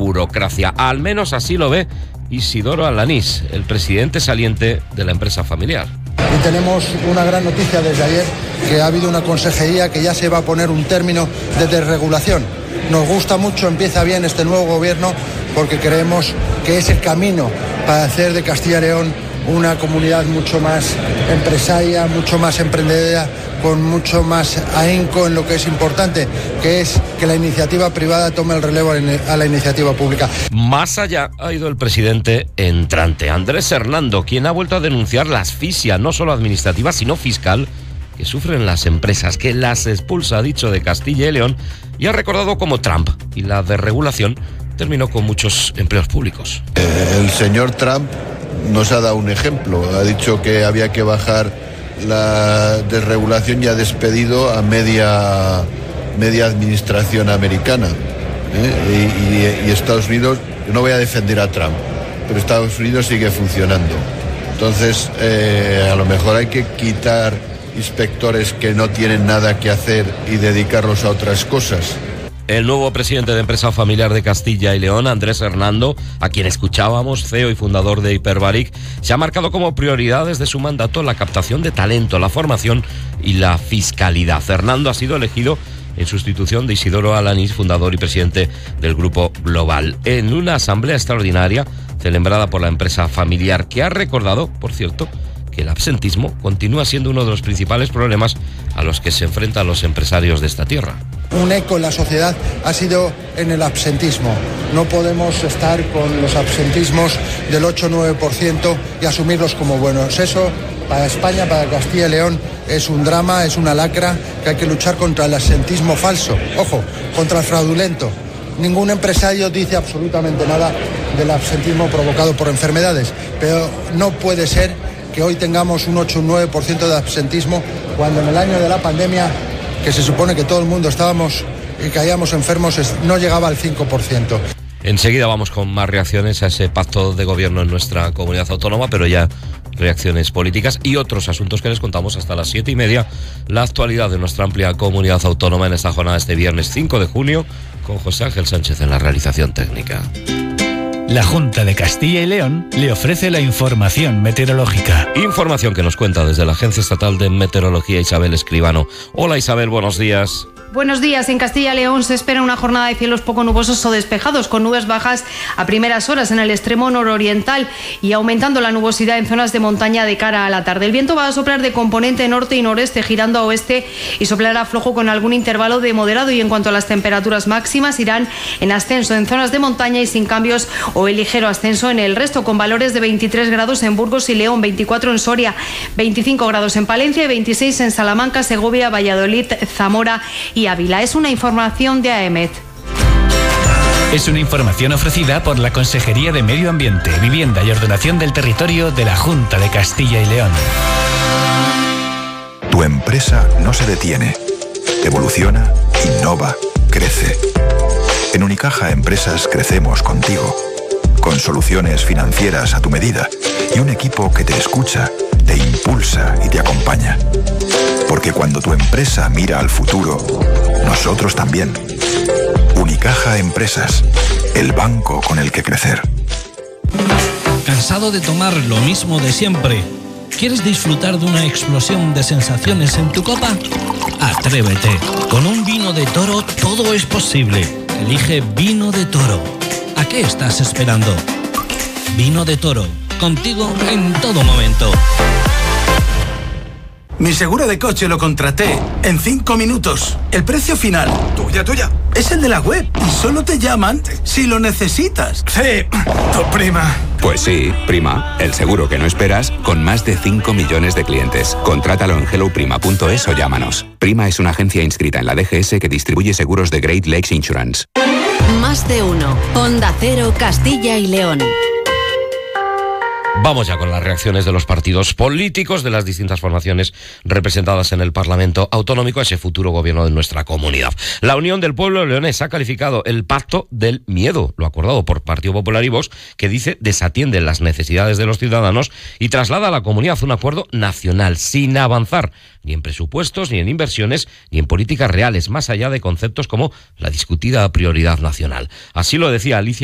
burocracia. Al menos así lo ve Isidoro Alanís, el presidente saliente de la empresa familiar. Y tenemos una gran noticia desde ayer, que ha habido una consejería que ya se va a poner un término de desregulación. Nos gusta mucho, empieza bien este nuevo gobierno, porque creemos que es el camino para hacer de Castilla y León una comunidad mucho más empresaria, mucho más emprendedora, con mucho más ahínco en lo que es importante, que es que la iniciativa privada tome el relevo a la iniciativa pública. Más allá ha ido el presidente entrante, Andrés Hernando, quien ha vuelto a denunciar la asfixia, no solo administrativa, sino fiscal, que sufren las empresas, que las expulsa, ha dicho, de Castilla y León, y ha recordado cómo Trump y la desregulación terminó con muchos empleos públicos. El señor Trump nos ha dado un ejemplo, ha dicho que había que bajar la desregulación y ha despedido a media administración americana. Y Estados Unidos, no voy a defender a Trump, pero Estados Unidos sigue funcionando. Entonces, a lo mejor hay que quitar inspectores que no tienen nada que hacer y dedicarlos a otras cosas. El nuevo presidente de empresa familiar de Castilla y León, Andrés Hernando, a quien escuchábamos, CEO y fundador de Hiperbaric, se ha marcado como prioridades de su mandato la captación de talento, la formación y la fiscalidad. Hernando ha sido elegido en sustitución de Isidoro Alanís, fundador y presidente del Grupo Global, en una asamblea extraordinaria celebrada por la empresa familiar, que ha recordado, por cierto, que el absentismo continúa siendo uno de los principales problemas a los que se enfrentan los empresarios de esta tierra. Un eco en la sociedad ha sido en el absentismo. No podemos estar con los absentismos del 8-9% y asumirlos como buenos. Eso, para España, para Castilla y León, es un drama, es una lacra, que hay que luchar contra el absentismo falso. Ojo, contra el fraudulento. Ningún empresario dice absolutamente nada del absentismo provocado por enfermedades, pero no puede ser que hoy tengamos un 8-9% de absentismo cuando en el año de la pandemia, que se supone que todo el mundo estábamos y caíamos enfermos, no llegaba al 5%. Enseguida vamos con más reacciones a ese pacto de gobierno en nuestra comunidad autónoma, pero ya reacciones políticas y otros asuntos que les contamos hasta las 7:30. La actualidad de nuestra amplia comunidad autónoma en esta jornada este viernes 5 de junio, con José Ángel Sánchez en la realización técnica. La Junta de Castilla y León le ofrece la información meteorológica. Información que nos cuenta desde la Agencia Estatal de Meteorología Isabel Escribano. Hola Isabel, buenos días. Buenos días. En Castilla y León se espera una jornada de cielos poco nubosos o despejados, con nubes bajas a primeras horas en el extremo nororiental y aumentando la nubosidad en zonas de montaña de cara a la tarde. El viento va a soplar de componente norte y noreste, girando a oeste, y soplará flojo con algún intervalo de moderado. Y en cuanto a las temperaturas máximas, irán en ascenso en zonas de montaña y sin cambios o el ligero ascenso en el resto, con valores de 23 grados en Burgos y León, 24 en Soria, 25 grados en Palencia y 26 en Salamanca, Segovia, Valladolid, Zamora y Ávila. Es una información de AEMET. Es una información ofrecida por la Consejería de Medio Ambiente, Vivienda y Ordenación del Territorio de la Junta de Castilla y León. Tu empresa no se detiene. Evoluciona, innova, crece. En Unicaja Empresas crecemos contigo, con soluciones financieras a tu medida y un equipo que te escucha, te impulsa y te acompaña. Porque cuando tu empresa mira al futuro, nosotros también. Unicaja Empresas, el banco con el que crecer. ¿Cansado de tomar lo mismo de siempre? ¿Quieres disfrutar de una explosión de sensaciones en tu copa? Atrévete. Con un vino de Toro todo es posible. Elige Vino de Toro. ¿A qué estás esperando? Vino de Toro, contigo en todo momento. Mi seguro de coche lo contraté en 5 minutos. El precio final, tuya, es el de la web. Y solo te llaman si lo necesitas. Sí, tu prima. Pues sí, Prima, el seguro que no esperas, con más de 5 millones de clientes. Contrátalo en helloprima.es o llámanos. Prima es una agencia inscrita en la DGS que distribuye seguros de Great Lakes Insurance. Más de uno. Onda Cero, Castilla y León. Vamos ya con las reacciones de los partidos políticos de las distintas formaciones representadas en el Parlamento Autonómico a ese futuro gobierno de nuestra comunidad. La Unión del Pueblo leonés ha calificado el pacto del miedo, lo acordado por Partido Popular y Vox, que dice desatiende las necesidades de los ciudadanos y traslada a la comunidad un acuerdo nacional sin avanzar ni en presupuestos, ni en inversiones, ni en políticas reales, más allá de conceptos como la discutida prioridad nacional. Así lo decía Alicia